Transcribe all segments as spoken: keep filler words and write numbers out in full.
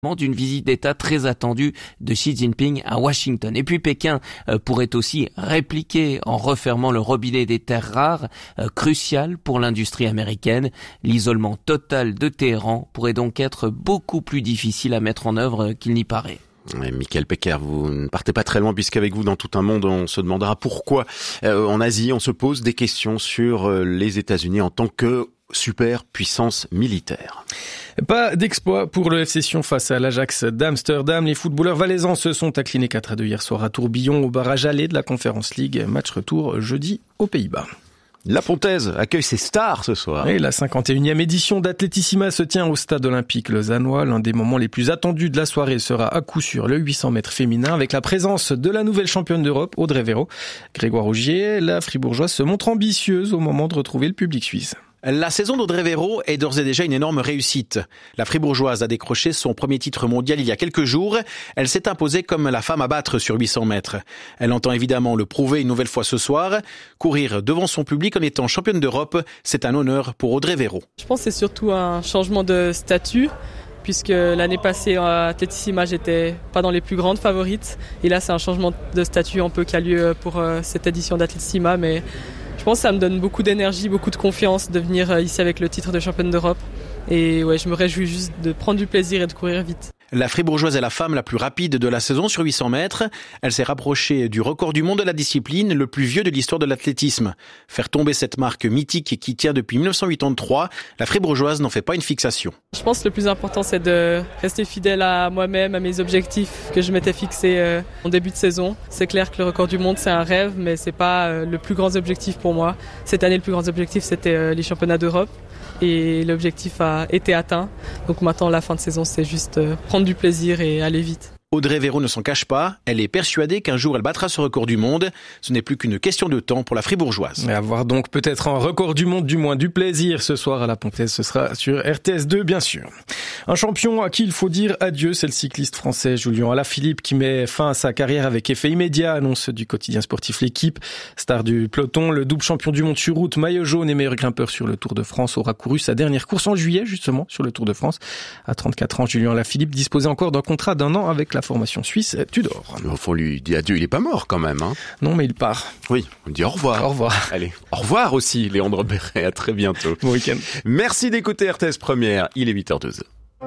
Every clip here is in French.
d'une visite d'État très attendue de Xi Jinping à Washington. Et puis Pékin euh, pourrait aussi répliquer en refermant le robinet des terres rares, euh, crucial pour l'industrie américaine. L'isolement total de Téhéran pourrait donc être beaucoup plus difficile à mettre en œuvre euh, qu'il n'y paraît. Ouais, Michael Pecker, vous ne partez pas très loin puisqu'avec vous dans tout un monde on se demandera pourquoi euh, en Asie on se pose des questions sur euh, les États-Unis en tant que superpuissance militaire. Pas d'exploit pour le F C Sion face à l'Ajax d'Amsterdam. Les footballeurs valaisans se sont inclinés quatre à deux hier soir à Tourbillon au barrage aller de la Conference League. Match retour jeudi aux Pays-Bas. La Pontaise accueille ses stars ce soir. Et la cinquante et unième édition d'Athletissima se tient au stade olympique lausannois. L'un des moments les plus attendus de la soirée sera à coup sûr le huit cents mètres féminin avec la présence de la nouvelle championne d'Europe, Audrey Véro. Grégoire Rougier, la fribourgeoise se montre ambitieuse au moment de retrouver le public suisse. La saison d'Audrey Véro est d'ores et déjà une énorme réussite. La fribourgeoise a décroché son premier titre mondial il y a quelques jours. Elle s'est imposée comme la femme à battre sur huit cents mètres. Elle entend évidemment le prouver une nouvelle fois ce soir. Courir devant son public en étant championne d'Europe, c'est un honneur pour Audrey Véro. Je pense que c'est surtout un changement de statut, puisque l'année passée à Athletissima, j'étais pas dans les plus grandes favorites. Et là, c'est un changement de statut un peu qui a lieu pour cette édition d'Athletissima, mais je pense que ça me donne beaucoup d'énergie, beaucoup de confiance de venir ici avec le titre de championne d'Europe. Et ouais, je me réjouis juste de prendre du plaisir et de courir vite. La fribourgeoise est la femme la plus rapide de la saison sur huit cents mètres. Elle s'est rapprochée du record du monde de la discipline, le plus vieux de l'histoire de l'athlétisme. Faire tomber cette marque mythique qui tient depuis dix-neuf cent quatre-vingt-treize, la fribourgeoise n'en fait pas une fixation. Je pense que le plus important, c'est de rester fidèle à moi-même, à mes objectifs que je m'étais fixés en début de saison. C'est clair que le record du monde, c'est un rêve, mais c'est pas le plus grand objectif pour moi. Cette année, le plus grand objectif, c'était les championnats d'Europe. Et l'objectif a été atteint. Donc maintenant, la fin de saison, c'est juste prendre du plaisir et aller vite. Audrey Véro ne s'en cache pas. Elle est persuadée qu'un jour, elle battra ce record du monde. Ce n'est plus qu'une question de temps pour la fribourgeoise. Et avoir donc peut-être un record du monde, du moins du plaisir ce soir à la Pontaise. Ce sera sur R T S deux, bien sûr. Un champion à qui il faut dire adieu, c'est le cycliste français Julien Alaphilippe qui met fin à sa carrière avec effet immédiat, annonce du quotidien sportif L'Équipe. Star du peloton, le double champion du monde sur route, maillot jaune et meilleur grimpeur sur le Tour de France aura couru sa dernière course en juillet, justement, sur le Tour de France. À trente-quatre ans, Julien Alaphilippe disposait encore d'un contrat d'un an avec la formation suisse Tudor. Au fond, lui dit adieu, il est pas mort quand même, hein. Non, mais il part. Oui, on dit au revoir. Au revoir. Allez, au revoir aussi, Léandre Béret, à très bientôt. Bon week-end. Merci d'écouter R T S Première, il est huit heures douze.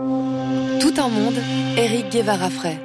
Tout un monde, Éric Guevara-Frey.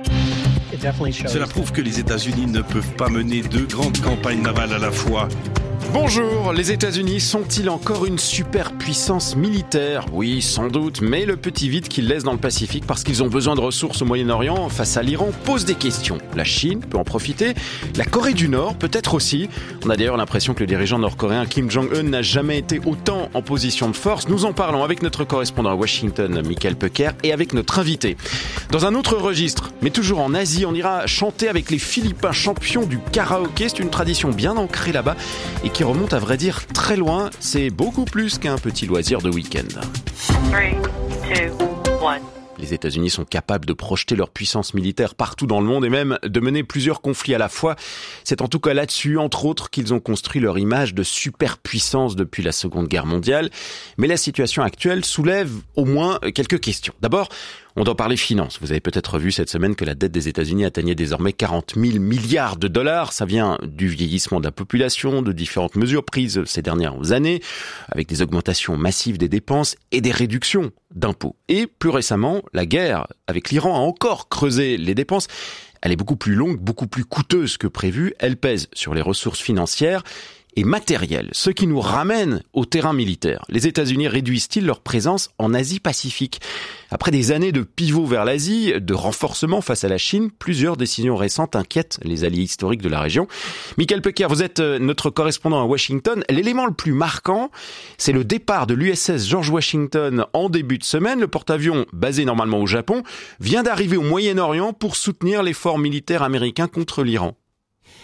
Cela prouve que les États-Unis ne peuvent pas mener deux grandes campagnes navales à la fois. Bonjour, les États-Unis sont-ils encore une superpuissance militaire ? Oui, sans doute, mais le petit vide qu'ils laissent dans le Pacifique parce qu'ils ont besoin de ressources au Moyen-Orient face à l'Iran pose des questions. La Chine peut en profiter, la Corée du Nord peut-être aussi. On a d'ailleurs l'impression que le dirigeant nord-coréen Kim Jong-un n'a jamais été autant en position de force. Nous en parlons avec notre correspondant à Washington, Michael Pecker, et avec notre invité. Dans un autre registre, mais toujours en Asie, on ira chanter avec les Philippins champions du karaoké. C'est une tradition bien ancrée là-bas et qui remonte à vrai dire très loin. C'est beaucoup plus qu'un petit loisir de week-end. three, two, one. Les États-Unis sont capables de projeter leur puissance militaire partout dans le monde et même de mener plusieurs conflits à la fois. C'est en tout cas là-dessus, entre autres, qu'ils ont construit leur image de superpuissance depuis la Seconde Guerre mondiale. Mais la situation actuelle soulève au moins quelques questions. D'abord, on doit parler finances. Vous avez peut-être vu cette semaine que la dette des États-Unis atteignait désormais quarante mille milliards de dollars. Ça vient du vieillissement de la population, de différentes mesures prises ces dernières années, avec des augmentations massives des dépenses et des réductions d'impôts. Et plus récemment, la guerre avec l'Iran a encore creusé les dépenses. Elle est beaucoup plus longue, beaucoup plus coûteuse que prévu. Elle pèse sur les ressources financières et matériel, ce qui nous ramène au terrain militaire. Les États-Unis réduisent-ils leur présence en Asie-Pacifique ? Après des années de pivot vers l'Asie, de renforcement face à la Chine, plusieurs décisions récentes inquiètent les alliés historiques de la région. Michael Pecker, vous êtes notre correspondant à Washington. L'élément le plus marquant, c'est le départ de l'U S S George Washington en début de semaine. Le porte-avions, basé normalement au Japon, vient d'arriver au Moyen-Orient pour soutenir l'effort militaire américain contre l'Iran.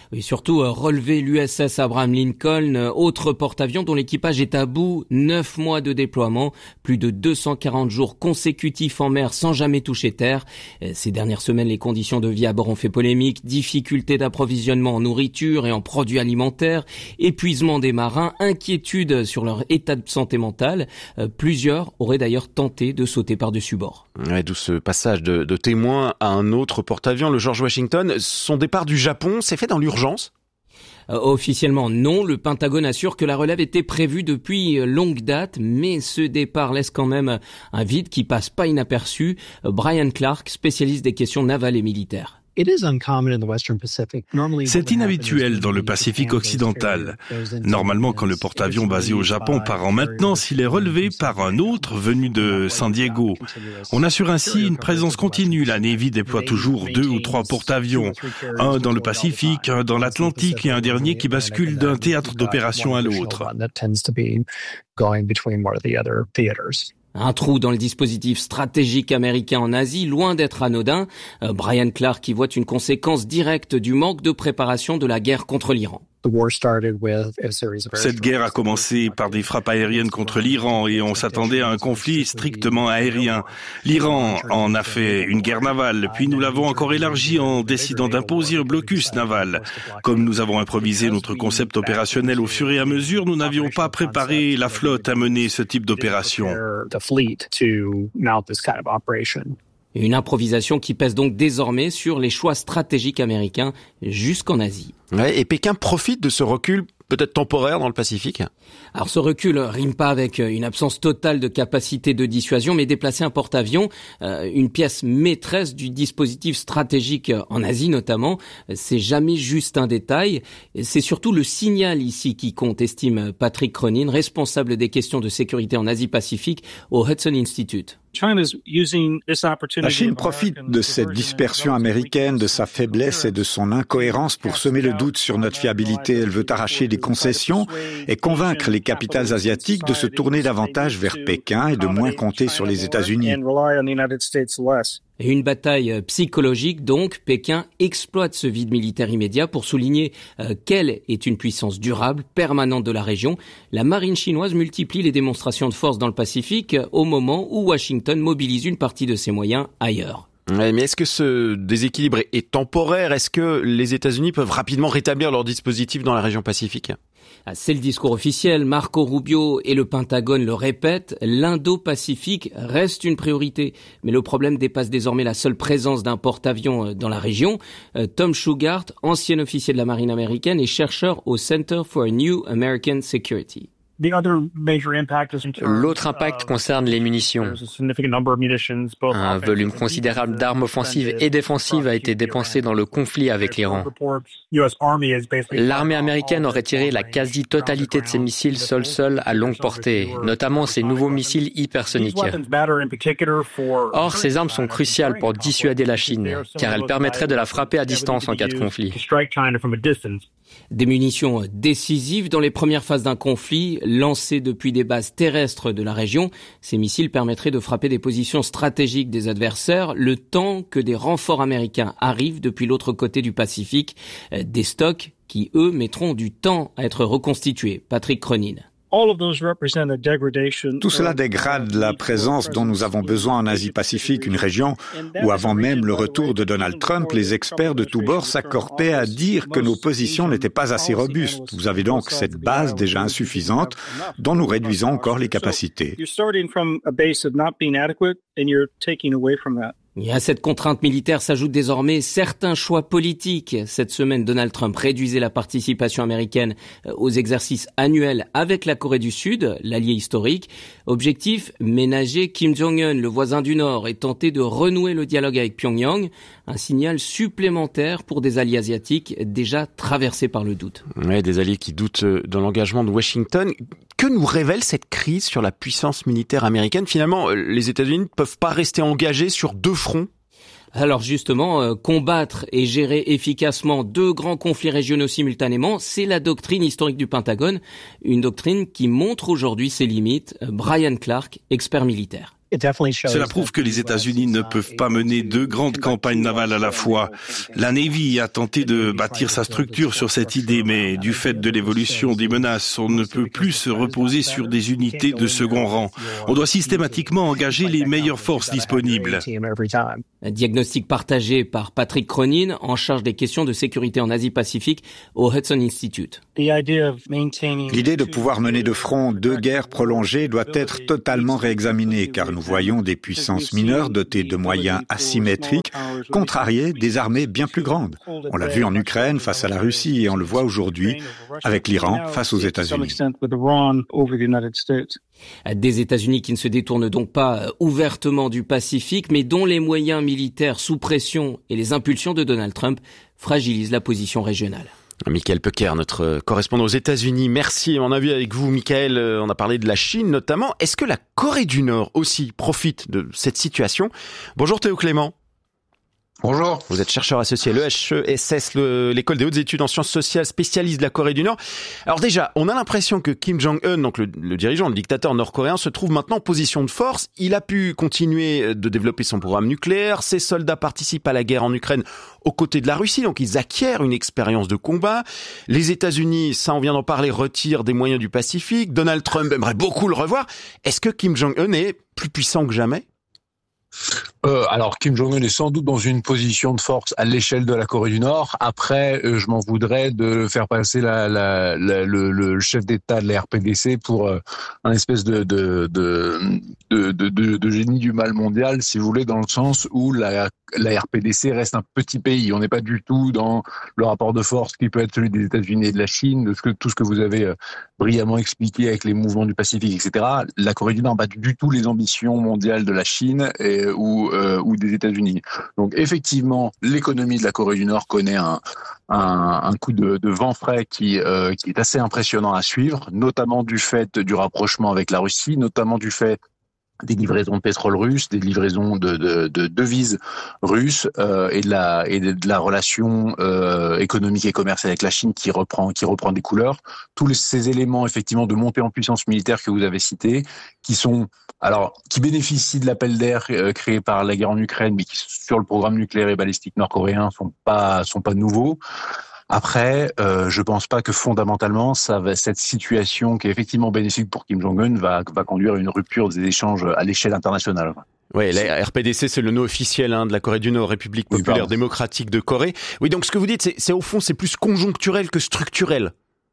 Et surtout euh, relever l'U S S Abraham Lincoln, euh, autre porte-avions dont l'équipage est à bout, neuf mois de déploiement, plus de deux cent quarante jours consécutifs en mer sans jamais toucher terre. Euh, ces dernières semaines, les conditions de vie à bord ont fait polémique, difficultés d'approvisionnement en nourriture et en produits alimentaires, épuisement des marins, inquiétude sur leur état de santé mentale. Euh, plusieurs auraient d'ailleurs tenté de sauter par-dessus bord. Ouais, d'où ce passage de, de témoin à un autre porte-avions, le George Washington. Son départ du Japon s'est fait dans l'urgence ? Euh, officiellement non, le Pentagone assure que la relève était prévue depuis longue date, mais ce départ laisse quand même un vide qui passe pas inaperçu. Euh, Brian Clark, spécialiste des questions navales et militaires. C'est inhabituel dans le Pacifique occidental. Normalement, quand le porte-avions basé au Japon part en maintenance, il est relevé par un autre venu de San Diego. On assure ainsi une présence continue. La Navy déploie toujours deux ou trois porte-avions. Un dans le Pacifique, un dans l'Atlantique et un dernier qui bascule d'un théâtre d'opération à l'autre. Un trou dans le dispositif stratégique américain en Asie, loin d'être anodin. Euh, Brian Clark qui voit une conséquence directe du manque de préparation de la guerre contre l'Iran. Cette guerre a commencé par des frappes aériennes contre l'Iran et on s'attendait à un conflit strictement aérien. L'Iran en a fait une guerre navale, puis nous l'avons encore élargi en décidant d'imposer un blocus naval. Comme nous avons improvisé notre concept opérationnel au fur et à mesure, nous n'avions pas préparé la flotte à mener ce type d'opération. Une improvisation qui pèse donc désormais sur les choix stratégiques américains jusqu'en Asie. Ouais, et Pékin profite de ce recul peut-être temporaire dans le Pacifique. Alors ce recul rime pas avec une absence totale de capacité de dissuasion, mais déplacer un porte-avions, euh, une pièce maîtresse du dispositif stratégique en Asie notamment, c'est jamais juste un détail. C'est surtout le signal ici qui compte, estime Patrick Cronin, responsable des questions de sécurité en Asie-Pacifique au Hudson Institute. La Chine profite de cette dispersion américaine, de sa faiblesse et de son incohérence pour semer le doute sur notre fiabilité. Elle veut arracher des concessions et convaincre les capitales asiatiques de se tourner davantage vers Pékin et de moins compter sur les États-Unis. Et une bataille psychologique, donc, Pékin exploite ce vide militaire immédiat pour souligner euh, qu'elle est une puissance durable, permanente de la région. La marine chinoise multiplie les démonstrations de force dans le Pacifique au moment où Washington mobilise une partie de ses moyens ailleurs. Ouais, mais est-ce que ce déséquilibre est temporaire ? Est-ce que les États-Unis peuvent rapidement rétablir leur dispositif dans la région Pacifique ? C'est le discours officiel. Marco Rubio et le Pentagone le répètent. L'Indo-Pacifique reste une priorité. Mais le problème dépasse désormais la seule présence d'un porte-avions dans la région. Tom Shugart, ancien officier de la marine américaine et chercheur au Center for a New American Security. L'autre impact concerne les munitions. Un volume considérable d'armes offensives et défensives a été dépensé dans le conflit avec l'Iran. L'armée américaine aurait tiré la quasi-totalité de ses missiles sol-sol à longue portée, notamment ses nouveaux missiles hypersoniques. Or, ces armes sont cruciales pour dissuader la Chine, car elles permettraient de la frapper à distance en cas de conflit. Des munitions décisives dans les premières phases d'un conflit, lancées depuis des bases terrestres de la région. Ces missiles permettraient de frapper des positions stratégiques des adversaires, le temps que des renforts américains arrivent depuis l'autre côté du Pacifique. Des stocks qui, eux, mettront du temps à être reconstitués. Patrick Cronin. Tout cela dégrade la présence dont nous avons besoin en Asie-Pacifique, une région où, avant même le retour de Donald Trump, les experts de tous bords s'accordaient à dire que nos positions n'étaient pas assez robustes. Vous avez donc cette base déjà insuffisante dont nous réduisons encore les capacités. Et à cette contrainte militaire s'ajoutent désormais certains choix politiques. Cette semaine, Donald Trump réduisait la participation américaine aux exercices annuels avec la Corée du Sud, l'allié historique. Objectif, ménager Kim Jong-un, le voisin du Nord, et tenter de renouer le dialogue avec Pyongyang. Un signal supplémentaire pour des alliés asiatiques déjà traversés par le doute. Ouais, des alliés qui doutent de l'engagement de Washington. Que nous révèle cette crise sur la puissance militaire américaine ? Finalement, les États-Unis ne peuvent pas rester engagés sur deux fronts. Alors justement, euh, combattre et gérer efficacement deux grands conflits régionaux simultanément, c'est la doctrine historique du Pentagone, une doctrine qui montre aujourd'hui ses limites. Brian Clark, expert militaire. Cela prouve que les États-Unis ne peuvent pas mener deux grandes campagnes navales à la fois. La Navy a tenté de bâtir sa structure sur cette idée, mais du fait de l'évolution des menaces, on ne peut plus se reposer sur des unités de second rang. On doit systématiquement engager les meilleures forces disponibles. Un diagnostic partagé par Patrick Cronin, en charge des questions de sécurité en Asie-Pacifique au Hudson Institute. L'idée de pouvoir mener de front deux guerres prolongées doit être totalement réexaminée, car nous voyons des puissances mineures dotées de moyens asymétriques contrarier des armées bien plus grandes. On l'a vu en Ukraine face à la Russie et on le voit aujourd'hui avec l'Iran face aux États-Unis. Des États-Unis qui ne se détournent donc pas ouvertement du Pacifique, mais dont les moyens militaires sous pression et les impulsions de Donald Trump fragilisent la position régionale. Michael Pecker, notre correspondant aux États-Unis. Merci. On a vu avec vous, Michael, on a parlé de la Chine notamment. Est-ce que la Corée du Nord aussi profite de cette situation? Bonjour Théo Clément. Bonjour. Vous êtes chercheur associé à l'E H E S S, le, l'école des hautes études en sciences sociales, spécialiste de la Corée du Nord. Alors déjà, on a l'impression que Kim Jong-un, donc le, le dirigeant, le dictateur nord-coréen, se trouve maintenant en position de force. Il a pu continuer de développer son programme nucléaire. Ses soldats participent à la guerre en Ukraine aux côtés de la Russie, donc ils acquièrent une expérience de combat. Les États-Unis, ça on vient d'en parler, retirent des moyens du Pacifique. Donald Trump aimerait beaucoup le revoir. Est-ce que Kim Jong-un est plus puissant que jamais ? Euh, alors Kim Jong-un est sans doute dans une position de force à l'échelle de la Corée du Nord. Après, euh, je m'en voudrais de faire passer la, la, la, le, le chef d'État de la R P D C pour euh, un espèce de de, de, de, de, de, de génie du mal mondial, si vous voulez, dans le sens où la, la R P D C reste un petit pays. On n'est pas du tout dans le rapport de force qui peut être celui des États-Unis et de la Chine, de ce que, tout ce que vous avez euh, brillamment expliqué avec les mouvements du Pacifique, et cetera. La Corée du Nord n'a pas du tout les ambitions mondiales de la Chine et, ou Euh, ou des États-Unis. Donc effectivement, l'économie de la Corée du Nord connaît un, un, un coup de, de vent frais qui, euh, qui est assez impressionnant à suivre, notamment du fait du rapprochement avec la Russie, notamment du fait des livraisons de pétrole russe, des livraisons de, de, de devises russes euh, et de la et de la relation euh, économique et commerciale avec la Chine qui reprend qui reprend des couleurs. Tous les, ces éléments effectivement de montée en puissance militaire que vous avez cités, qui sont alors qui bénéficient de l'appel d'air euh, créé par la guerre en Ukraine, mais qui sur le programme nucléaire et balistique nord-coréen sont pas sont pas nouveaux. Après, euh, je pense pas que fondamentalement, ça va, cette situation qui est effectivement bénéfique pour Kim Jong-un va, va conduire à une rupture des échanges à l'échelle internationale. Oui, la R P D C, c'est le nom officiel hein, de la Corée du Nord, République populaire oui, démocratique de Corée. Oui, donc ce que vous dites, c'est, c'est au fond, c'est plus conjoncturel que structurel.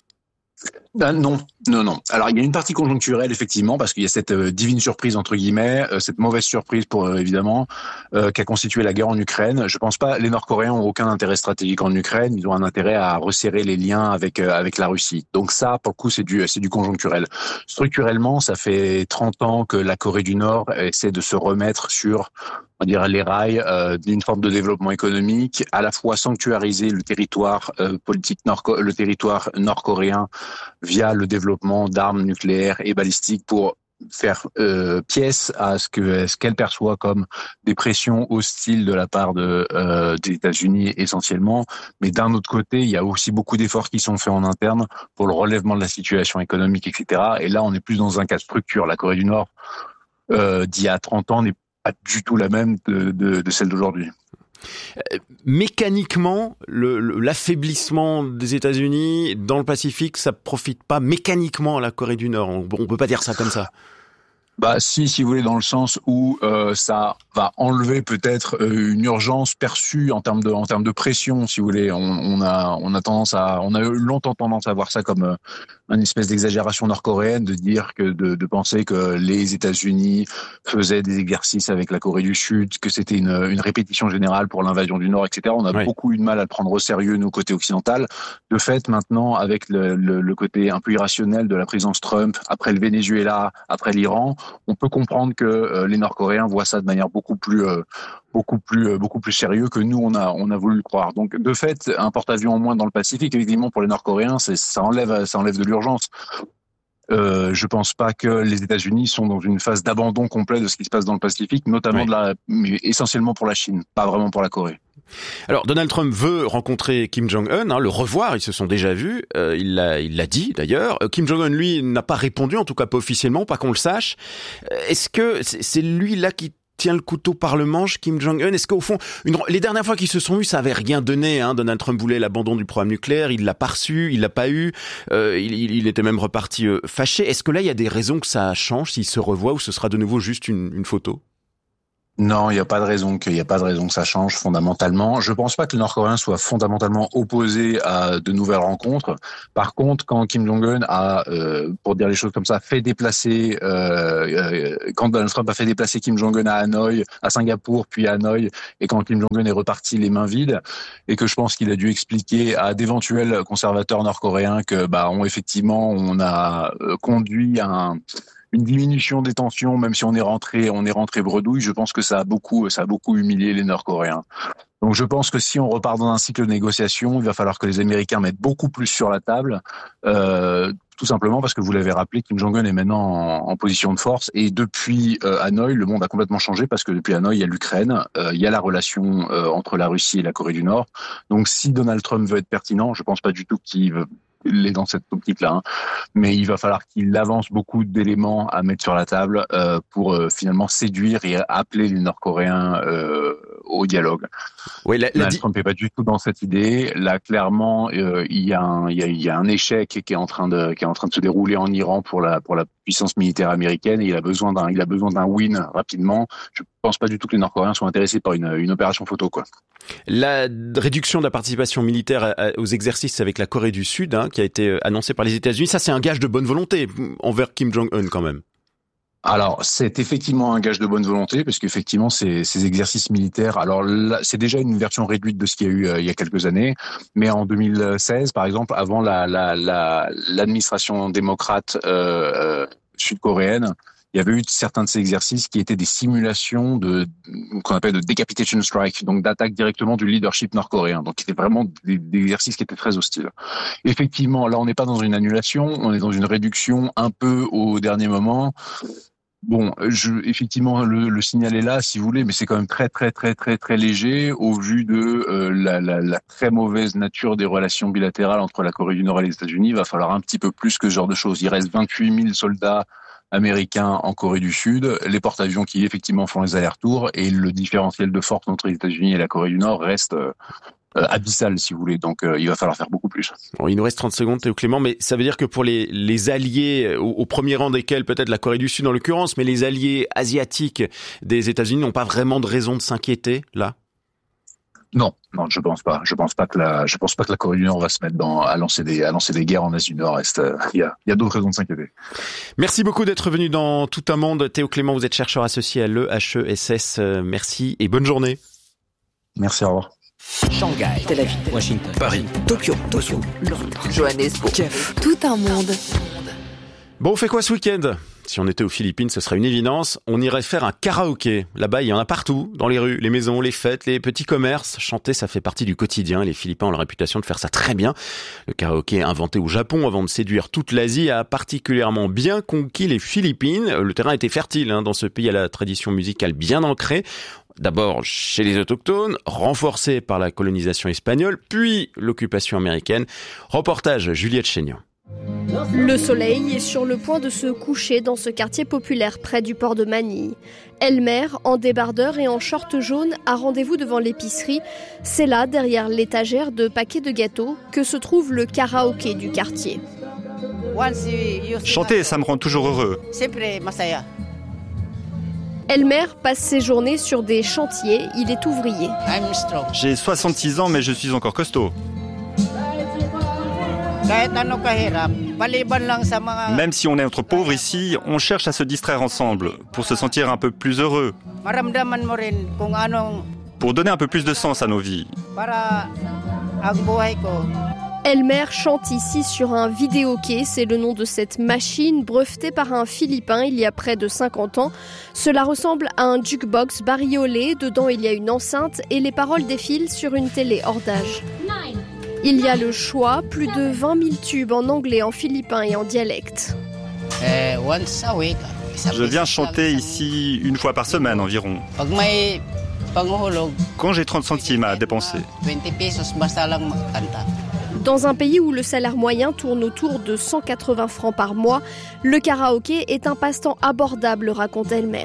Ben non, non, non. Alors il y a une partie conjoncturelle effectivement parce qu'il y a cette euh, divine surprise entre guillemets, euh, cette mauvaise surprise pour euh, évidemment euh, qu'a constitué la guerre en Ukraine. Je pense pas, les Nord-Coréens ont aucun intérêt stratégique en Ukraine, ils ont un intérêt à resserrer les liens avec euh, avec la Russie. Donc ça, pour le coup, c'est du c'est du conjoncturel. Structurellement, ça fait trente ans que la Corée du Nord essaie de se remettre sur on dirait les rails euh, d'une forme de développement économique, à la fois sanctuariser le territoire euh, politique nord le territoire nord-coréen via le développement d'armes nucléaires et balistiques pour faire euh, pièce à ce que ce qu'elle perçoit comme des pressions hostiles de la part de euh, des États-Unis essentiellement, mais d'un autre côté, il y a aussi beaucoup d'efforts qui sont faits en interne pour le relèvement de la situation économique, et cetera. Et là, on est plus dans un cas de structure. La Corée du Nord euh, d'il y a trente ans n'est pas du tout la même de, de, de celle d'aujourd'hui. Euh, mécaniquement, le, le, l'affaiblissement des États-Unis dans le Pacifique, ça profite pas mécaniquement à la Corée du Nord. On, on peut pas dire ça comme ça. Bah si, si vous voulez, dans le sens où euh, ça va enlever peut-être euh, une urgence perçue en termes de en termes de pression, si vous voulez. On, on a on a tendance à on a longtemps tendance à voir ça comme euh, une espèce d'exagération nord-coréenne, de dire que de, de penser que les États-Unis faisaient des exercices avec la Corée du Sud, que c'était une une répétition générale pour l'invasion du Nord, et cetera. On a oui. beaucoup eu de mal à le prendre au sérieux nous côté occidental. De fait, maintenant avec le, le, le côté un peu irrationnel de la présidence Trump, après le Venezuela, après l'Iran, on peut comprendre que euh, les Nord-Coréens voient ça de manière beaucoup plus, euh, beaucoup plus, euh, beaucoup plus sérieux que nous on a, on a voulu le croire. Donc de fait, un porte-avions en moins dans le Pacifique, évidemment pour les Nord-Coréens, c'est, ça enlève, ça enlève de l'urgence. Euh, je pense pas que les États-Unis sont dans une phase d'abandon complet de ce qui se passe dans le Pacifique, notamment oui. de la, mais essentiellement pour la Chine, pas vraiment pour la Corée. Alors Donald Trump veut rencontrer Kim Jong-un, hein, le revoir, ils se sont déjà vus, euh, il l'a, il l'a dit d'ailleurs. Kim Jong-un, lui, n'a pas répondu, en tout cas pas officiellement, pas qu'on le sache. Est-ce que c'est, c'est lui là qui tient le couteau par le manche, Kim Jong-un? Est-ce qu'au fond, une, les dernières fois qu'ils se sont vus, ça avait rien donné, hein. Donald Trump voulait l'abandon du programme nucléaire, il l'a pas reçu, il l'a pas eu, euh, il, il, il était même reparti euh, fâché. Est-ce que là, il y a des raisons que ça change, s'il se revoit, ou ce sera de nouveau juste une, une photo? Non, il n'y a pas de raison qu'il y a pas de raison que ça change fondamentalement. Je pense pas que le Nord-Coréen soit fondamentalement opposé à de nouvelles rencontres. Par contre, quand Kim Jong-un a, euh, pour dire les choses comme ça, fait déplacer, euh, euh, quand Donald Trump a fait déplacer Kim Jong-un à Hanoï, à Singapour, puis à Hanoï, et quand Kim Jong-un est reparti les mains vides, et que je pense qu'il a dû expliquer à d'éventuels conservateurs nord-coréens que, bah, on effectivement, on a conduit à un une diminution des tensions, même si on est rentré, on est rentré bredouille. Je pense que ça a beaucoup, ça a beaucoup humilié les Nord-Coréens. Donc, je pense que si on repart dans un cycle de négociation, il va falloir que les Américains mettent beaucoup plus sur la table, euh, tout simplement parce que vous l'avez rappelé, Kim Jong-un est maintenant en, en position de force. Et depuis euh, Hanoï, le monde a complètement changé parce que depuis Hanoï, il y a l'Ukraine, euh, il y a la relation euh, entre la Russie et la Corée du Nord. Donc, si Donald Trump veut être pertinent, je pense pas du tout qu'il veut il est dans cette optique-là, hein. Mais il va falloir qu'il avance beaucoup d'éléments à mettre sur la table euh, pour euh, finalement séduire et appeler les Nord-Coréens euh, au dialogue. Oui, la, la Donald di- Trump n'est pas du tout dans cette idée. Là, clairement, euh, il y a un, il y a, il y a un échec qui est en train de, qui est en train de se dérouler en Iran pour la, pour la puissance militaire américaine. Et il a besoin d'un, il a besoin d'un win rapidement. Je pense pas du tout que les Nord-Coréens soient intéressés par une, une opération photo, quoi. La réduction de la participation militaire aux exercices avec la Corée du Sud, hein, qui a été annoncée par les États-Unis, ça c'est un gage de bonne volonté envers Kim Jong-un quand même. Alors, c'est effectivement un gage de bonne volonté, parce qu'effectivement, ces, ces exercices militaires, alors là, c'est déjà une version réduite de ce qu'il y a eu euh, il y a quelques années, mais en deux mille seize, par exemple, avant la, la, la, l'administration démocrate euh, sud-coréenne, il y avait eu certains de ces exercices qui étaient des simulations de qu'on appelle de decapitation strike, donc d'attaque directement du leadership nord-coréen. Donc, c'était vraiment des, des exercices qui étaient très hostiles. Effectivement, là, on n'est pas dans une annulation, on est dans une réduction un peu au dernier moment. Bon, je, effectivement, le, le signal est là, si vous voulez, mais c'est quand même très, très, très, très, très léger au vu de euh, la, la, la très mauvaise nature des relations bilatérales entre la Corée du Nord et les États-Unis. Il va falloir un petit peu plus que ce genre de choses. Il reste vingt-huit mille soldats américains en Corée du Sud, les porte-avions qui effectivement font les allers-retours, et le différentiel de force entre les États-Unis et la Corée du Nord reste euh, abyssal, si vous voulez. Donc, euh, il va falloir faire beaucoup plus. Bon, il nous reste trente secondes, Théo Clément, mais ça veut dire que pour les, les alliés, au, au premier rang desquels peut-être la Corée du Sud en l'occurrence, mais les alliés asiatiques des États-Unis n'ont pas vraiment de raison de s'inquiéter, là? Non, non, je pense pas. Je pense pas que la, je pense pas que la Corée du Nord va se mettre dans, à lancer des, à lancer des guerres en Asie du Nord-Est. Il y a, il y a d'autres raisons de s'inquiéter. Merci beaucoup d'être venu dans Tout un monde. Théo Clément, vous êtes chercheur associé à l'E H E S S. Merci et bonne journée. Merci, au revoir. Shanghai, Tel Aviv, Washington, Paris, Tokyo, Tokyo, Londres, Johannesburg, Kiev. Tout un monde. Bon, on fait quoi ce week-end ? Si on était aux Philippines, ce serait une évidence. On irait faire un karaoké. Là-bas, il y en a partout, dans les rues, les maisons, les fêtes, les petits commerces. Chanter, ça fait partie du quotidien. Les Philippins ont la réputation de faire ça très bien. Le karaoké, inventé au Japon avant de séduire toute l'Asie, a particulièrement bien conquis les Philippines. Le terrain était fertile, hein. Dans ce pays, à la tradition musicale bien ancrée. D'abord chez les autochtones, renforcée par la colonisation espagnole, puis l'occupation américaine. Reportage Juliette Chénian. Le soleil est sur le point de se coucher dans ce quartier populaire près du port de Manille. Elmer, en débardeur et en short jaune, a rendez-vous devant l'épicerie. C'est là, derrière l'étagère de paquets de gâteaux, que se trouve le karaoké du quartier. Chanter, ça me rend toujours heureux. Elmer passe ses journées sur des chantiers, il est ouvrier. J'ai soixante-six ans, mais je suis encore costaud. Même si on est entre pauvres ici, on cherche à se distraire ensemble, pour se sentir un peu plus heureux, pour donner un peu plus de sens à nos vies. Elmer chante ici sur un vidéoké, c'est le nom de cette machine brevetée par un Philippin il y a près de cinquante ans. Cela ressemble à un jukebox bariolé, dedans il y a une enceinte et les paroles défilent sur une télé hors d'âge. Il y a le choix, plus de vingt mille tubes en anglais, en philippin et en dialecte. Je viens chanter ici une fois par semaine environ. quand j'ai trente centimes à dépenser. Dans un pays où le salaire moyen tourne autour de cent quatre-vingts francs par mois, le karaoké est un passe-temps abordable, raconte Elmer.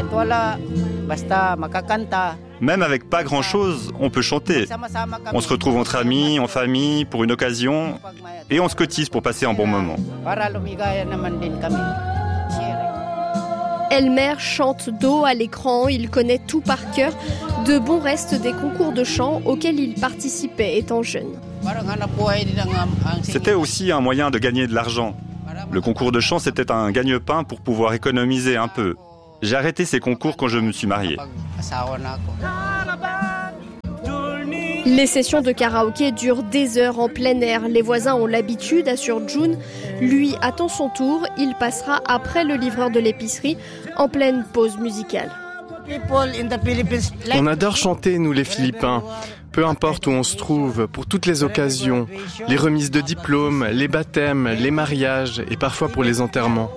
Même avec pas grand-chose, on peut chanter. On se retrouve entre amis, en famille, pour une occasion, et on se cotise pour passer un bon moment. Elmer chante dos à l'écran, il connaît tout par cœur, de bons restes des concours de chant auxquels il participait étant jeune. C'était aussi un moyen de gagner de l'argent. Le concours de chant, c'était un gagne-pain pour pouvoir économiser un peu. J'ai arrêté ces concours quand je me suis marié. Les sessions de karaoké durent des heures en plein air. Les voisins ont l'habitude, assure June. Lui attend son tour. Il passera après le livreur de l'épicerie, en pleine pause musicale. On adore chanter, nous les Philippins. Peu importe où on se trouve, pour toutes les occasions, les remises de diplômes, les baptêmes, les mariages et parfois pour les enterrements.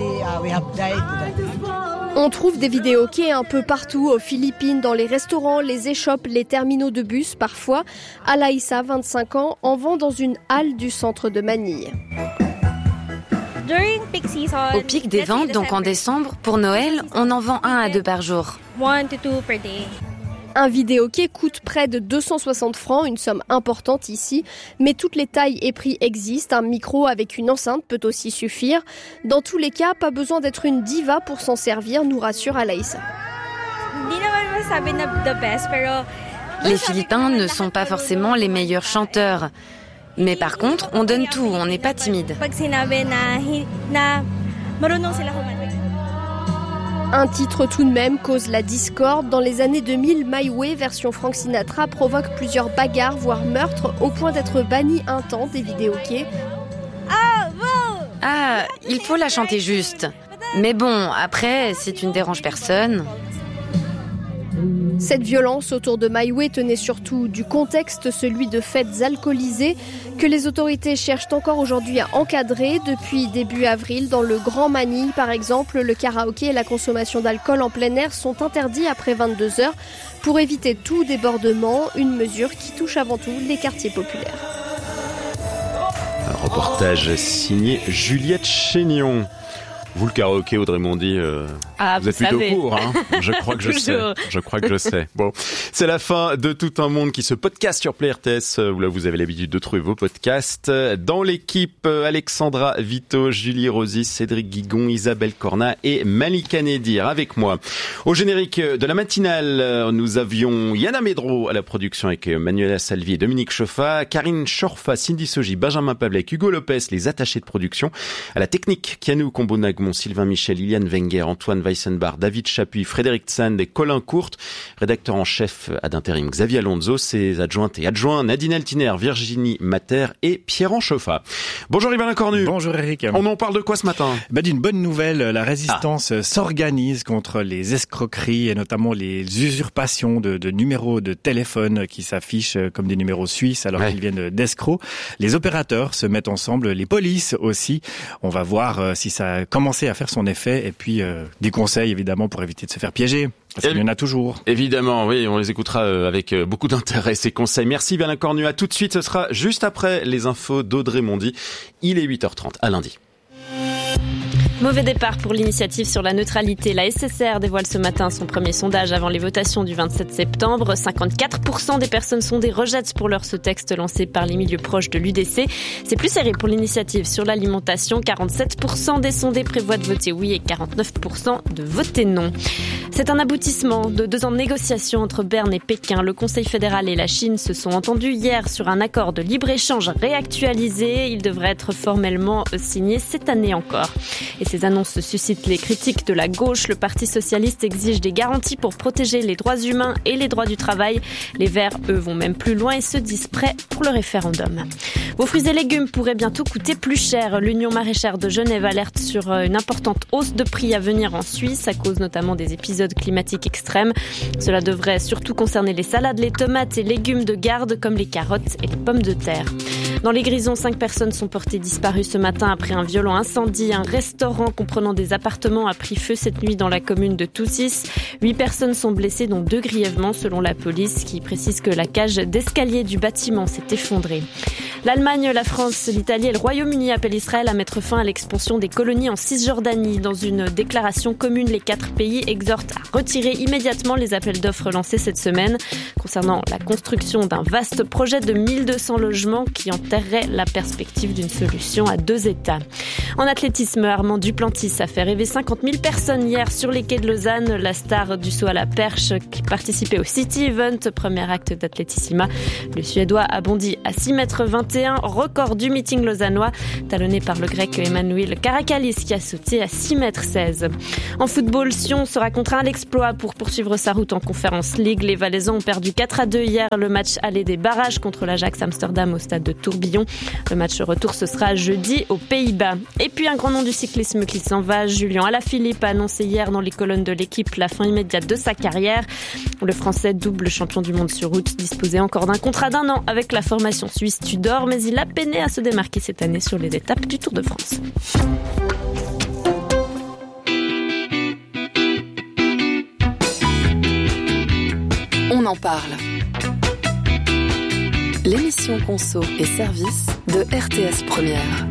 On trouve des vidéos-kés un peu partout aux Philippines, dans les restaurants, les échoppes, les terminaux de bus parfois. Alaïssa, vingt-cinq ans, en vend dans une halle du centre de Manille. Au pic des ventes, donc en décembre, pour Noël, on en vend un à deux par jour. Un vidéoquai coûte près de deux cent soixante francs, une somme importante ici, mais toutes les tailles et prix existent. Un micro avec une enceinte peut aussi suffire. Dans tous les cas, pas besoin d'être une diva pour s'en servir, nous rassure Alaïssa. Les Philippins ne sont pas forcément les meilleurs chanteurs. Mais par contre, on donne tout, on n'est pas timide. Un titre tout de même cause la discorde. Dans les années deux mille, My Way, version Frank Sinatra, provoque plusieurs bagarres, voire meurtres, au point d'être banni un temps des vidéokés. Ah, il faut la chanter juste. Mais bon, après, si tu ne déranges personne... Cette violence autour de My Way tenait surtout du contexte, celui de fêtes alcoolisées, que les autorités cherchent encore aujourd'hui à encadrer. Depuis début avril, dans le Grand Manille, par exemple, le karaoké et la consommation d'alcool en plein air sont interdits après vingt-deux heures pour éviter tout débordement, une mesure qui touche avant tout les quartiers populaires. Un reportage signé Juliette Chénion. Vous, le karaoké, Audrey Mondy, euh, ah, vous, vous êtes plutôt savez. court, hein. Je crois que je sais. Je crois que je sais. Bon, c'est la fin de Tout un monde qui se podcast sur Play R T S. Où là, vous avez l'habitude de trouver vos podcasts. Dans l'équipe, Alexandra Vito, Julie Rosy, Cédric Guigon, Isabelle Corna et Malika Nedir avec moi. Au générique de la matinale, nous avions Yana Medro à la production avec Manuela Salvi et Dominique Choffa, Karine Chorfa, Cindy Soji, Benjamin Pavlek, Hugo Lopez, les attachés de production. À la technique, Kianou Combonagmon, Sylvain Michel, Liliane Wenger, Antoine Weissenbach, David Chapuis, Frédéric Tsand et Colin Courte. Rédacteur en chef ad intérim Xavier Alonso, ses adjointes et adjoints Nadine Altiner, Virginie Mater et Pierre Choffa. Bonjour Yvan Cornu. Bonjour Eric. On en parle de quoi ce matin? Bah, d'une bonne nouvelle, la résistance ah. s'organise contre les escroqueries et notamment les usurpations de, de numéros de téléphone qui s'affichent comme des numéros suisses alors ouais. qu'ils viennent d'escrocs. Les opérateurs se mettent ensemble, les polices aussi. On va voir euh, si ça a commencé à faire son effet et puis euh, des conseils évidemment pour éviter de se faire piéger. Parce qu'il y en a toujours. Évidemment, oui, on les écoutera avec beaucoup d'intérêt, ces conseils. Merci Bernard Cornu. À tout de suite, ce sera juste après les infos d'Audrey Mondy. Il est huit heures trente, à lundi. Mauvais départ pour l'initiative sur la neutralité. La S S R dévoile ce matin son premier sondage avant les votations du vingt-sept septembre. cinquante-quatre pour cent des personnes sondées rejettent pour l'heure ce texte lancé par les milieux proches de l'U D C. C'est plus serré pour l'initiative sur l'alimentation. quarante-sept pour cent des sondés prévoient de voter oui et quarante-neuf pour cent de voter non. C'est un aboutissement de deux ans de négociations entre Berne et Pékin. Le Conseil fédéral et la Chine se sont entendus hier sur un accord de libre-échange réactualisé. Il devrait être formellement signé cette année encore. Et ces annonces suscitent les critiques de la gauche. Le Parti socialiste exige des garanties pour protéger les droits humains et les droits du travail. Les Verts, eux, vont même plus loin et se disent prêts pour le référendum. Vos fruits et légumes pourraient bientôt coûter plus cher. L'Union maraîchère de Genève alerte sur une importante hausse de prix à venir en Suisse à cause notamment des épisodes climatiques extrêmes. Cela devrait surtout concerner les salades, les tomates et légumes de garde comme les carottes et les pommes de terre. Dans les Grisons, cinq personnes sont portées disparues ce matin après un violent incendie. Un restaurant comprenant des appartements a pris feu cette nuit dans la commune de Toussis. Huit personnes sont blessées, dont deux grièvement, selon la police, qui précise que la cage d'escalier du bâtiment s'est effondrée. L'Allemagne, la France, l'Italie et le Royaume-Uni appellent Israël à mettre fin à l'expansion des colonies en Cisjordanie. Dans une déclaration commune, les quatre pays exhortent à retirer immédiatement les appels d'offres lancés cette semaine concernant la construction d'un vaste projet de mille deux cents logements qui enterrerait la perspective d'une solution à deux États. En athlétisme, Armand Duplantis a fait rêver cinquante mille personnes hier sur les quais de Lausanne. La star du saut à la perche qui participait au City Event, premier acte d'athlétissima. Le Suédois a bondi à six mètres vingt et un, record du meeting lausannois, talonné par le grec Emmanuel Karakalis qui a sauté à six mètres seize. En football, Sion sera contraint à l'exploit pour poursuivre sa route en Conference League. Les Valaisans ont perdu quatre à deux hier le match aller des barrages contre l'Ajax Amsterdam au stade de Tourbillon. Le match retour, ce sera jeudi aux Pays-Bas. Et puis un grand nom du cyclisme qui s'en va, Julien Alaphilippe a annoncé hier dans les colonnes de l'équipe la fin immédiate de sa carrière. Le Français, double champion du monde sur route, disposait encore d'un contrat d'un an avec la formation suisse Tudor, mais il a peiné à se démarquer cette année sur les étapes du Tour de France. On en parle. L'émission Conso et Service de R T S Première.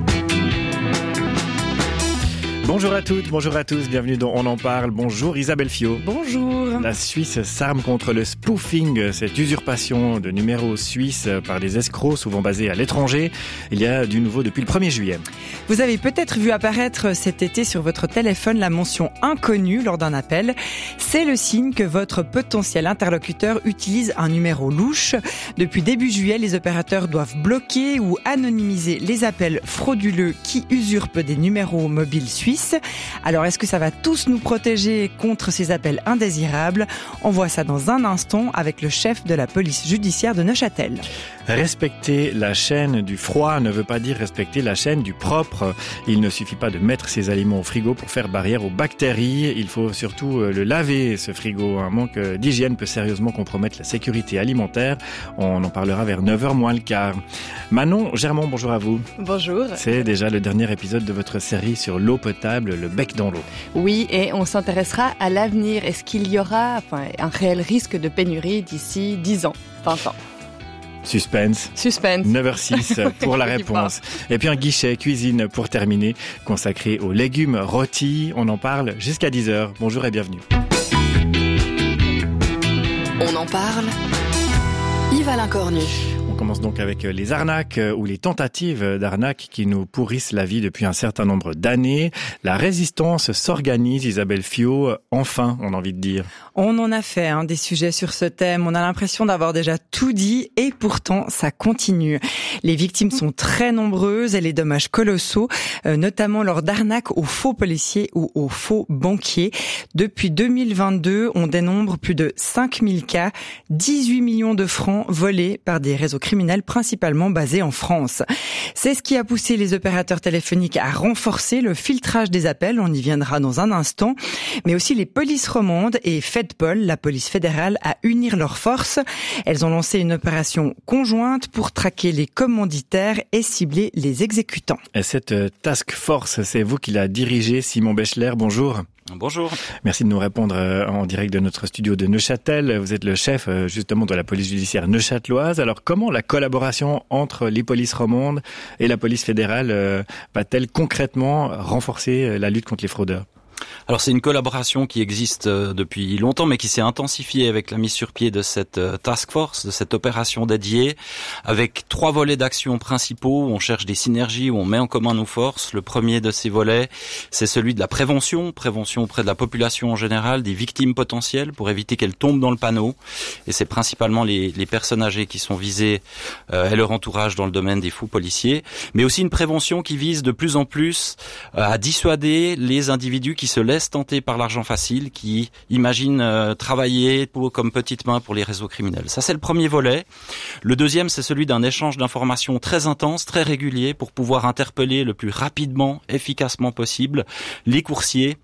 Bonjour à toutes, bonjour à tous, bienvenue dans On en parle. Bonjour Isabelle Fiot. Bonjour. La Suisse s'arme contre le spoofing, cette usurpation de numéros suisses par des escrocs souvent basés à l'étranger. Il y a du nouveau depuis le premier juillet. Vous avez peut-être vu apparaître cet été sur votre téléphone la mention inconnue lors d'un appel. C'est le signe que votre potentiel interlocuteur utilise un numéro louche. Depuis début juillet, les opérateurs doivent bloquer ou anonymiser les appels frauduleux qui usurpent des numéros mobiles suisses. Alors, est-ce que ça va tous nous protéger contre ces appels indésirables ? On voit ça dans un instant avec le chef de la police judiciaire de Neuchâtel. Respecter la chaîne du froid ne veut pas dire respecter la chaîne du propre. Il ne suffit pas de mettre ses aliments au frigo pour faire barrière aux bactéries. Il faut surtout le laver, ce frigo. Un manque d'hygiène peut sérieusement compromettre la sécurité alimentaire. On en parlera vers neuf heures moins le quart. Manon Germont, bonjour à vous. Bonjour. C'est déjà le dernier épisode de votre série sur l'eau potable, le bec dans l'eau. Oui, et on s'intéressera à l'avenir. Est-ce qu'il y aura enfin, un réel risque de pénurie d'ici dix ans, vingt ans ? Suspense. Suspense. neuf heures six pour la réponse. Et puis un guichet cuisine pour terminer, consacré aux légumes rôtis. On en parle jusqu'à dix heures. Bonjour et bienvenue. On en parle. Yves-Alain Cornu. On commence donc avec les arnaques ou les tentatives d'arnaques qui nous pourrissent la vie depuis un certain nombre d'années. La résistance s'organise, Isabelle Fiot, enfin, on a envie de dire. On en a fait hein, des sujets sur ce thème. On a l'impression d'avoir déjà tout dit et pourtant ça continue. Les victimes sont très nombreuses et les dommages colossaux, euh, notamment lors d'arnaques aux faux policiers ou aux faux banquiers. Depuis deux mille vingt-deux, on dénombre plus de cinq mille cas, dix-huit millions de francs volés par des réseaux criminels principalement basés en France. C'est ce qui a poussé les opérateurs téléphoniques à renforcer le filtrage des appels, on y viendra dans un instant, mais aussi les polices romandes et FedPol, la police fédérale, à unir leurs forces. Elles ont lancé une opération conjointe pour traquer les commanditaires et cibler les exécutants. Et cette task force, c'est vous qui la dirigez, Simon Bechler, bonjour. Bonjour. Merci de nous répondre en direct de notre studio de Neuchâtel. Vous êtes le chef justement de la police judiciaire neuchâteloise. Alors comment la collaboration entre les polices romandes et la police fédérale va-t-elle concrètement renforcer la lutte contre les fraudeurs ? Alors c'est une collaboration qui existe depuis longtemps mais qui s'est intensifiée avec la mise sur pied de cette task force, de cette opération dédiée, avec trois volets d'action principaux où on cherche des synergies, où on met en commun nos forces. Le premier de ces volets, c'est celui de la prévention, prévention auprès de la population en général, des victimes potentielles pour éviter qu'elles tombent dans le panneau. Et c'est principalement les, les personnes âgées qui sont visées euh, et leur entourage dans le domaine des fous policiers, mais aussi une prévention qui vise de plus en plus euh, à dissuader les individus qui se laissent tenter par l'argent facile, qui imaginent euh, travailler pour, comme petite main pour les réseaux criminels. Ça, c'est le premier volet. Le deuxième, c'est celui d'un échange d'informations très intense, très régulier, pour pouvoir interpeller le plus rapidement, efficacement possible les coursiers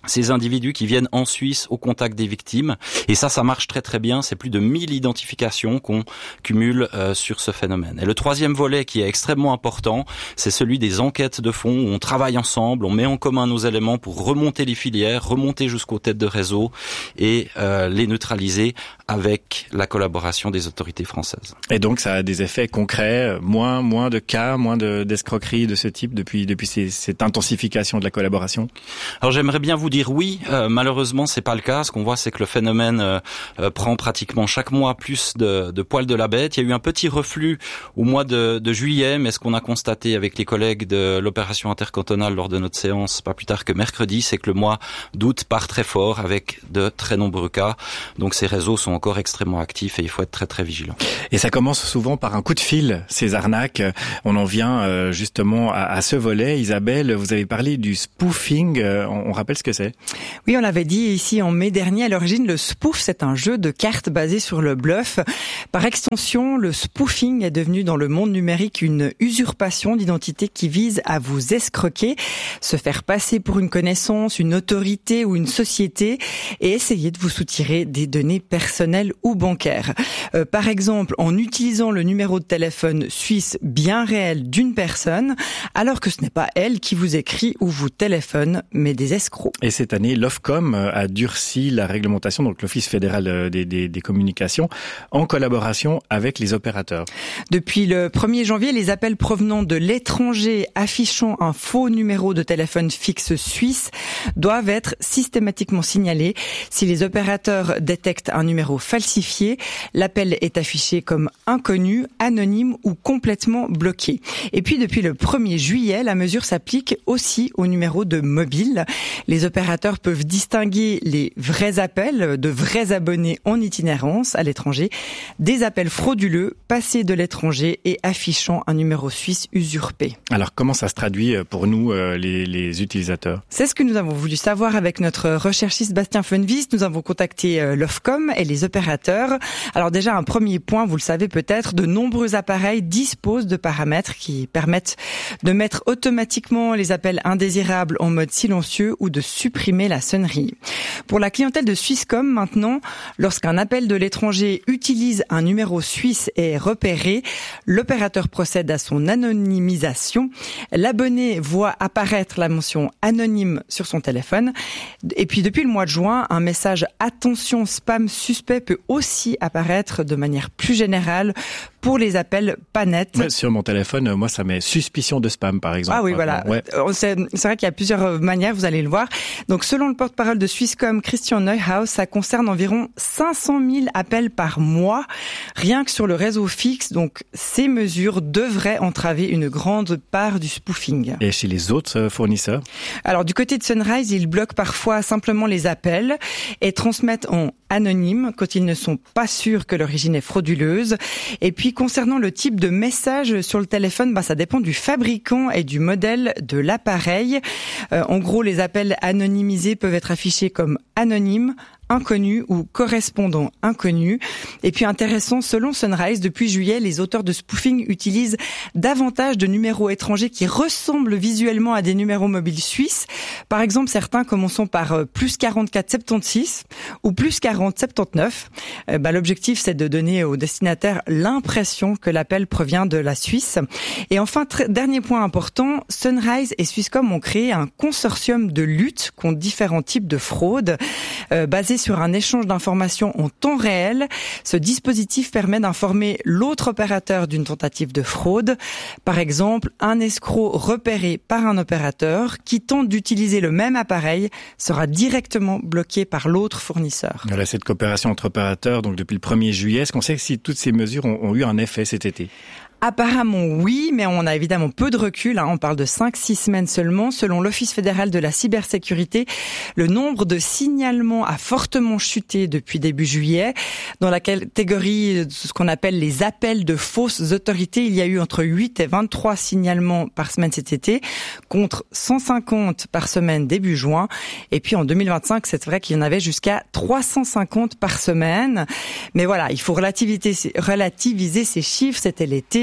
ces individus qui viennent en Suisse au contact des victimes. Et ça, ça marche très très bien. C'est plus de mille identifications qu'on cumule euh, sur ce phénomène. Et le troisième volet qui est extrêmement important, c'est celui des enquêtes de fond où on travaille ensemble, on met en commun nos éléments pour remonter les filières, remonter jusqu'aux têtes de réseau et euh, les neutraliser avec la collaboration des autorités françaises. Et donc ça a des effets concrets, moins moins de cas, moins de, d'escroqueries de ce type depuis depuis ces, cette intensification de la collaboration? Alors j'aimerais bien vous dire oui, euh, malheureusement c'est pas le cas. Ce qu'on voit, c'est que le phénomène euh, euh, prend pratiquement chaque mois plus de, de poils de la bête. Il y a eu un petit reflux au mois de, de juillet, mais ce qu'on a constaté avec les collègues de l'opération intercantonale lors de notre séance, pas plus tard que mercredi, c'est que le mois d'août part très fort avec de très nombreux cas. Donc ces réseaux sont encore extrêmement actifs et il faut être très très vigilant. Et ça commence souvent par un coup de fil, ces arnaques. On en vient euh, justement à, à ce volet. Isabelle, vous avez parlé du spoofing. Euh, on, on rappelle ce que c'est? Oui, on l'avait dit ici en mai dernier. À l'origine, le spoof, c'est un jeu de cartes basé sur le bluff. Par extension, le spoofing est devenu dans le monde numérique une usurpation d'identité qui vise à vous escroquer, se faire passer pour une connaissance, une autorité ou une société et essayer de vous soutirer des données personnelles ou bancaires. Euh, par exemple, en utilisant le numéro de téléphone suisse bien réel d'une personne, alors que ce n'est pas elle qui vous écrit ou vous téléphone, mais des escrocs. Et cette année, l'Ofcom a durci la réglementation, donc l'Office fédéral des, des, des communications, en collaboration avec les opérateurs. Depuis le premier janvier, les appels provenant de l'étranger affichant un faux numéro de téléphone fixe suisse doivent être systématiquement signalés. Si les opérateurs détectent un numéro falsifié, l'appel est affiché comme inconnu, anonyme ou complètement bloqué. Et puis depuis le premier juillet, la mesure s'applique aussi aux numéros de mobile. Les opérateurs peuvent distinguer les vrais appels de vrais abonnés en itinérance à l'étranger, des appels frauduleux passés de l'étranger et affichant un numéro suisse usurpé. Alors comment ça se traduit pour nous, les, les utilisateurs? C'est ce que nous avons voulu savoir avec notre recherchiste Bastien Funvis. Nous avons contacté l'Ofcom et les opérateurs. Alors déjà, un premier point, vous le savez peut-être, de nombreux appareils disposent de paramètres qui permettent de mettre automatiquement les appels indésirables en mode silencieux ou de supprimer la sonnerie. Pour la clientèle de Swisscom maintenant, lorsqu'un appel de l'étranger utilise un numéro suisse et est repéré, l'opérateur procède à son anonymisation. L'abonné voit apparaître la mention anonyme sur son téléphone. Et puis depuis le mois de juin, un message « Attention, spam suspect » peut aussi apparaître de manière plus générale pour les appels pas nets. Ouais, sur mon téléphone, moi, ça met suspicion de spam, par exemple. Ah oui, voilà. Ouais. C'est, c'est vrai qu'il y a plusieurs manières, vous allez le voir. Donc, selon le porte-parole de Swisscom, Christian Neuhaus, ça concerne environ cinq cent mille appels par mois, rien que sur le réseau fixe. Donc, ces mesures devraient entraver une grande part du spoofing. Et chez les autres fournisseurs? Alors, du côté de Sunrise, ils bloquent parfois simplement les appels et transmettent en anonyme quand ils ne sont pas sûrs que l'origine est frauduleuse. Et puis, concernant le type de message sur le téléphone, bah, ça dépend du fabricant et du modèle de l'appareil. Euh, en gros, les appels anonymisés peuvent être affichés comme anonymes, inconnu ou correspondant inconnu. Et puis intéressant, selon Sunrise, depuis juillet, les auteurs de spoofing utilisent davantage de numéros étrangers qui ressemblent visuellement à des numéros mobiles suisses. Par exemple, certains commençant par plus quarante-quatre soixante-seize ou plus quarante soixante-dix-neuf. Euh, bah, l'objectif, c'est de donner au destinataire l'impression que l'appel provient de la Suisse. Et enfin, tr- dernier point important, Sunrise et Swisscom ont créé un consortium de lutte contre différents types de fraudes, euh, basé sur un échange d'informations en temps réel. Ce dispositif permet d'informer l'autre opérateur d'une tentative de fraude. Par exemple, un escroc repéré par un opérateur qui tente d'utiliser le même appareil sera directement bloqué par l'autre fournisseur. Voilà, cette coopération entre opérateurs, donc depuis le premier juillet, est-ce qu'on sait si toutes ces mesures ont, ont eu un effet cet été ? Apparemment oui, mais on a évidemment peu de recul. Hein. On parle de cinq six semaines seulement. Selon l'Office fédéral de la cybersécurité, le nombre de signalements a fortement chuté depuis début juillet. Dans la catégorie de ce qu'on appelle les appels de fausses autorités, il y a eu entre huit et vingt-trois signalements par semaine cet été, contre cent cinquante par semaine début juin. Et puis en deux mille vingt-cinq, c'est vrai qu'il y en avait jusqu'à trois cent cinquante par semaine. Mais voilà, il faut relativiser, relativiser ces chiffres. C'était l'été.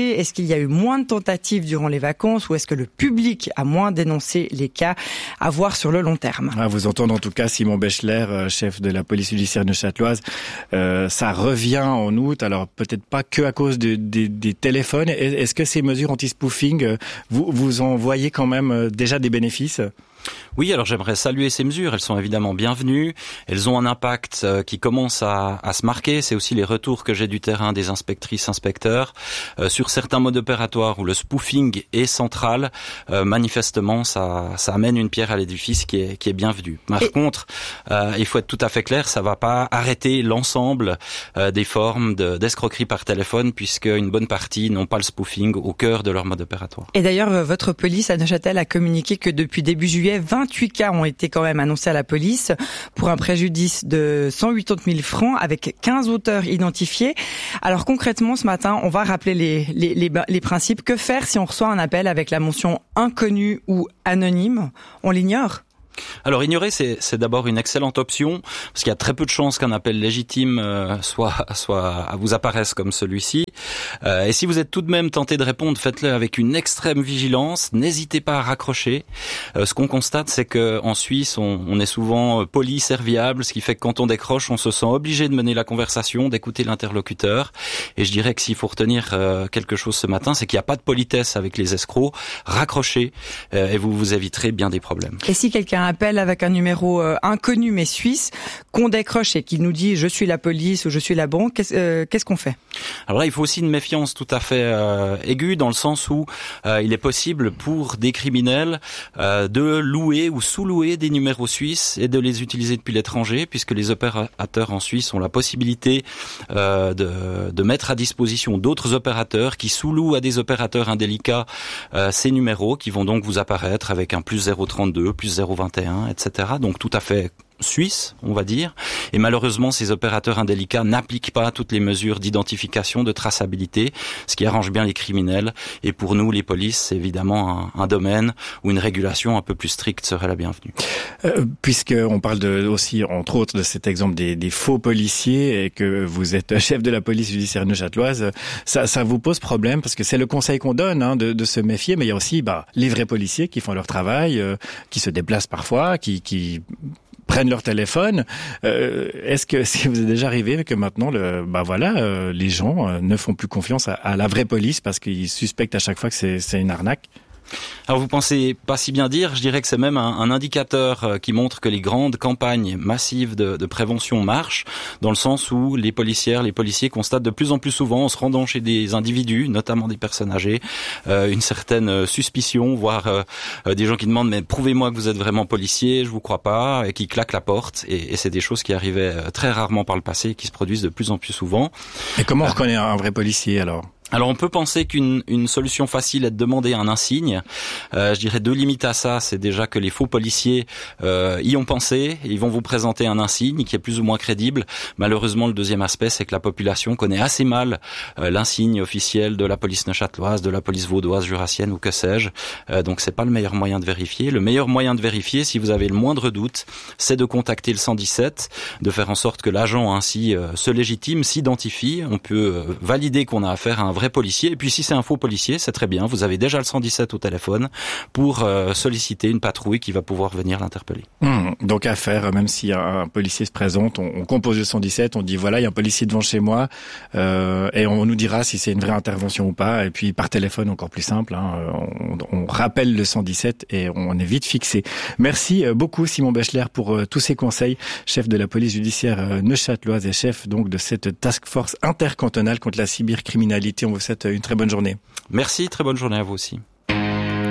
passé? Est-ce qu'il y a eu moins de tentatives durant les vacances ou est-ce que le public a moins dénoncé les cas? À voir sur le long terme. À vous entendre en tout cas, Simon Bechler, chef de la police judiciaire neuchâteloise, euh, ça revient en août, alors peut-être pas que à cause de, de, des téléphones. Est-ce que ces mesures anti-spoofing, vous, vous en voyez quand même déjà des bénéfices? Oui, alors j'aimerais saluer ces mesures. Elles sont évidemment bienvenues. Elles ont un impact euh, qui commence à, à se marquer. C'est aussi les retours que j'ai du terrain des inspectrices, inspecteurs. Euh, sur certains modes opératoires où le spoofing est central, euh, manifestement, ça, ça amène une pierre à l'édifice qui est, qui est bienvenue. Par Et... contre, euh, il faut être tout à fait clair, ça va pas arrêter l'ensemble euh, des formes de, d'escroquerie par téléphone, puisque une bonne partie n'ont pas le spoofing au cœur de leur mode opératoire. Et d'ailleurs, votre police à Neuchâtel a communiqué que depuis début juillet, vingt-huit cas ont été quand même annoncés à la police pour un préjudice de cent quatre-vingt mille francs avec quinze auteurs identifiés. Alors concrètement, ce matin, on va rappeler les, les, les, les principes. Que faire si on reçoit un appel avec la mention inconnu ou anonyme? On l'ignore? Alors ignorer, c'est, c'est d'abord une excellente option, parce qu'il y a très peu de chances qu'un appel légitime euh, soit, soit vous apparaisse comme celui-ci. Euh, et si vous êtes tout de même tenté de répondre, faites-le avec une extrême vigilance. N'hésitez pas à raccrocher. Euh, ce qu'on constate, c'est que en Suisse, on, on est souvent poli, serviable, ce qui fait que quand on décroche, on se sent obligé de mener la conversation, d'écouter l'interlocuteur. Et je dirais que s'il faut retenir euh, quelque chose ce matin, c'est qu'il n'y a pas de politesse avec les escrocs. Raccrochez euh, et vous vous éviterez bien des problèmes. Et si quelqu'un appelle avec un numéro euh, inconnu mais suisse, qu'on décroche et qu'il nous dit je suis la police ou je suis la banque, qu'est-ce, euh, qu'est-ce qu'on fait? Alors là, il faut aussi une méfiance tout à fait euh, aiguë, dans le sens où euh, il est possible pour des criminels euh, de louer ou sous-louer des numéros suisses et de les utiliser depuis l'étranger, puisque les opérateurs en Suisse ont la possibilité euh, de, de mettre à disposition d'autres opérateurs qui sous-louent à des opérateurs indélicats euh, ces numéros, qui vont donc vous apparaître avec un plus zéro trente-deux, plus zéro vingt et un, et cetera. Donc tout à fait suisse, on va dire. Et malheureusement, ces opérateurs indélicats n'appliquent pas toutes les mesures d'identification, de traçabilité, ce qui arrange bien les criminels. Et pour nous, les polices, c'est évidemment un, un domaine où une régulation un peu plus stricte serait la bienvenue. Euh, puisqu'on parle de, aussi, entre autres, de cet exemple des, des faux policiers et que vous êtes chef de la police judiciaire neuchâteloise, ça, ça vous pose problème parce que c'est le conseil qu'on donne hein, de, de se méfier, mais il y a aussi bah, les vrais policiers qui font leur travail, euh, qui se déplacent parfois, qui... qui prennent leur téléphone. Euh, est-ce que si vous êtes déjà arrivé que maintenant, le, bah voilà, euh, les gens euh, ne font plus confiance à, à la vraie police parce qu'ils suspectent à chaque fois que c'est, c'est une arnaque? Alors vous pensez pas si bien dire, je dirais que c'est même un, un indicateur qui montre que les grandes campagnes massives de, de prévention marchent, dans le sens où les policières, les policiers constatent de plus en plus souvent, en se rendant chez des individus, notamment des personnes âgées, euh, une certaine suspicion, voire euh, des gens qui demandent mais prouvez-moi que vous êtes vraiment policier, je vous crois pas, et qui claquent la porte, et, et c'est des choses qui arrivaient très rarement par le passé et qui se produisent de plus en plus souvent. Et comment on reconnaît un vrai policier alors ? Alors on peut penser qu'une une solution facile est de demander un insigne. Euh, je dirais deux limites à ça, c'est déjà que les faux policiers euh, y ont pensé, et ils vont vous présenter un insigne qui est plus ou moins crédible. Malheureusement, le deuxième aspect, c'est que la population connaît assez mal euh, l'insigne officiel de la police neuchâteloise, de la police vaudoise, jurassienne ou que sais-je. Euh, donc c'est pas le meilleur moyen de vérifier. Le meilleur moyen de vérifier, si vous avez le moindre doute, c'est de contacter le cent dix-sept, de faire en sorte que l'agent ainsi euh, se légitime, s'identifie. On peut euh, valider qu'on a affaire à un vrai policier, et puis si c'est un faux policier, c'est très bien, vous avez déjà le cent dix-sept au téléphone pour euh, solliciter une patrouille qui va pouvoir venir l'interpeller. Mmh, donc à faire, même si un, un policier se présente, on, on compose le cent dix-sept, on dit voilà, il y a un policier devant chez moi, euh, et on nous dira si c'est une vraie intervention ou pas, et puis par téléphone encore plus simple, hein, on, on rappelle le cent dix-sept et on est vite fixé. Merci beaucoup Simon Bechler pour euh, tous ces conseils, chef de la police judiciaire euh, neuchâteloise et chef donc de cette task force intercantonale contre la cybercriminalité. On vous souhaite une très bonne journée. Merci, très bonne journée à vous aussi.